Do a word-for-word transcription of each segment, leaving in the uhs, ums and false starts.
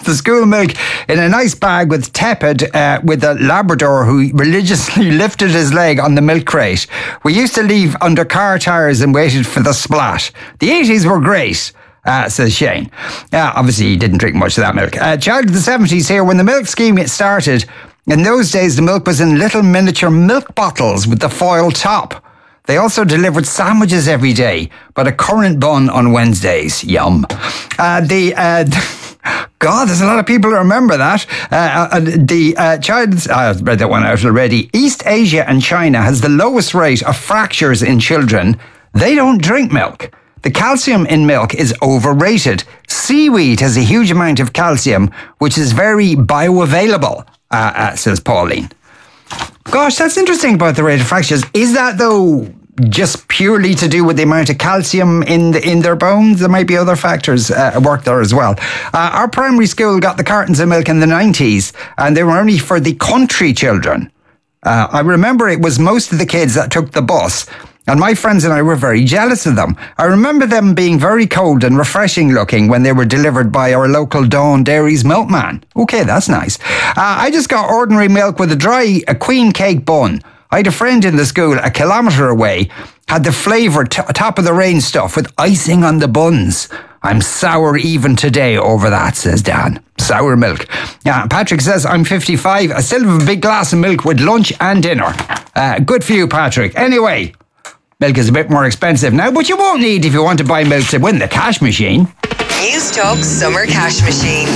the school milk in a nice bag with tepid, uh, with a Labrador who religiously lifted his leg on the milk crate. We used to leave under car tyres and waited for the splat. The eighties were great. Uh, says Shane. Uh, obviously, he didn't drink much of that milk. Uh, child of the seventies here. When the milk scheme started, in those days, the milk was in little miniature milk bottles with the foil top. They also delivered sandwiches every day, but a currant bun on Wednesdays. Yum. Uh, the... Uh, God, there's a lot of people who remember that. Uh, uh, the uh, child, I read that one out already. East Asia and China has the lowest rate of fractures in children. They don't drink milk. The calcium in milk is overrated. Seaweed has a huge amount of calcium, which is very bioavailable, uh, uh, says Pauline. Gosh, that's interesting about the rate of fractures. Is that, though, just purely to do with the amount of calcium in the, in their bones? There might be other factors uh, at work there as well. Uh, our primary school got the cartons of milk in the nineties, and they were only for the country children. Uh, I remember it was most of the kids that took the bus, and my friends and I were very jealous of them. I remember them being very cold and refreshing looking when they were delivered by our local Dawn Dairies milkman. Okay, that's nice. Uh, I just got ordinary milk with a dry a queen cake bun. I had a friend in the school a kilometre away, had the flavour t- top of the range stuff with icing on the buns. I'm sour even today over that, says Dan. Sour milk. Yeah, Patrick says, I'm fifty-five. I still have a big glass of milk with lunch and dinner. Uh, good for you, Patrick. Anyway, milk is a bit more expensive now, but you won't need if you want to buy milk to win the cash machine. News Talk Summer Cash Machine.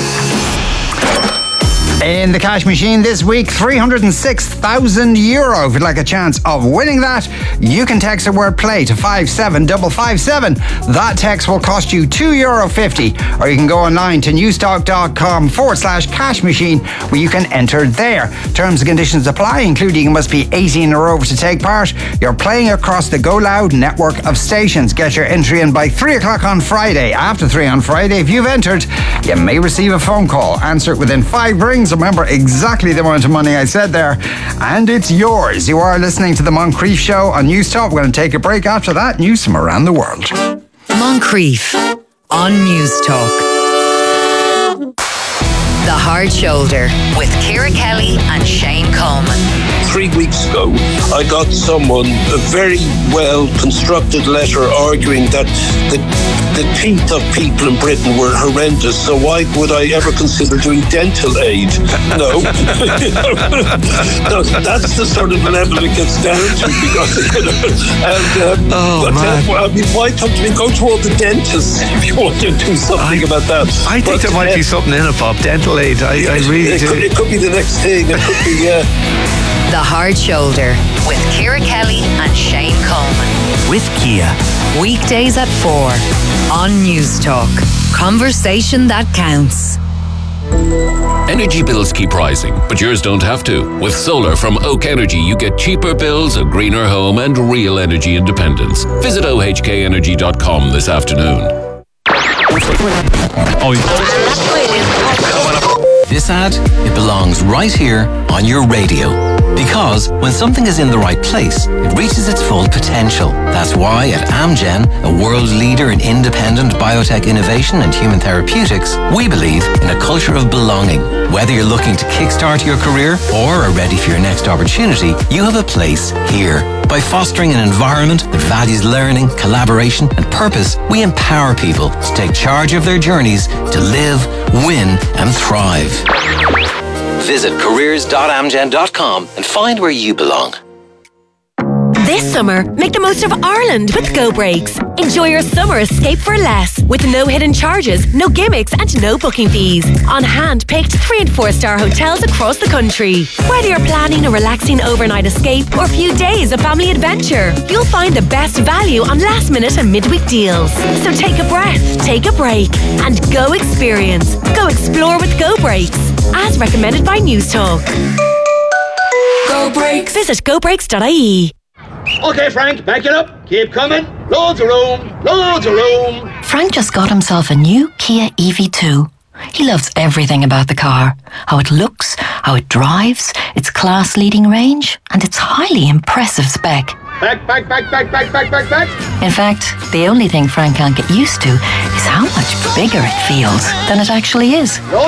In the cash machine this week, three hundred six thousand euro. If you'd like a chance of winning that, you can text the word play to five seven five five seven. That text will cost you two euro fifty, or you can go online to newstalk.com forward slash cash machine, where you can enter there. Terms and conditions apply, including you must be eighteen or over to take part. You're playing across the Go Loud network of stations. Get your entry in by three o'clock on Friday. After three on Friday, if you've entered, you may receive a phone call. Answer it within five rings. Remember exactly the amount of money I said there, and it's yours. You are listening to the Moncrief Show on News Talk. We're going to take a break. After that, news from around the world. Moncrief on News Talk. The Hard Shoulder with Ciara Kelly and Shane Coleman. Three weeks ago, I got someone a very well-constructed letter arguing that the, the teeth of people in Britain were horrendous, so why would I ever consider doing dental aid? No. No, that's the sort of level it gets down to. Because, you know, and, um, oh, but, man. Uh, I mean, why come to me? Go to all the dentists if you want to do something I, about that. I think but, there might uh, be something in it, Bob. Dental aid. I, I really it do. Could, it could be the next thing. It could be, yeah. The Hard Shoulder with Ciara Kelly and Shane Coleman. With Kia. Weekdays at four on News Talk. Conversation that counts. Energy bills keep rising, but yours don't have to. With solar from Oak Energy, you get cheaper bills, a greener home, and real energy independence. Visit O H K energy dot com this afternoon. Oh, this ad, it belongs right here on your radio. Because when something is in the right place, it reaches its full potential. That's why at Amgen, a world leader in independent biotech innovation and human therapeutics, we believe in a culture of belonging. Whether you're looking to kickstart your career or are ready for your next opportunity, you have a place here. By fostering an environment that values learning, collaboration, and purpose, we empower people to take charge of their journeys to live, win, and thrive. Visit careers dot amgen dot com and find where you belong. This summer, make the most of Ireland with Go Breaks. Enjoy your summer escape for less, with no hidden charges, no gimmicks and no booking fees. On hand-picked three and four star hotels across the country. Whether you're planning a relaxing overnight escape or a few days of family adventure, you'll find the best value on last minute and midweek deals. So take a breath, take a break, and go experience. Go explore with Go Breaks, as recommended by News Talk. Go Breaks. Visit go breaks dot I E. Okay, Frank, back it up. Keep coming. Loads of room. Loads of room. Frank just got himself a new Kia E V two. He loves everything about the car. How it looks, how it drives, its class-leading range, and its highly impressive spec. Back, back, back, back, back, back, back, back. In fact, the only thing Frank can't get used to is how much bigger it feels than it actually is.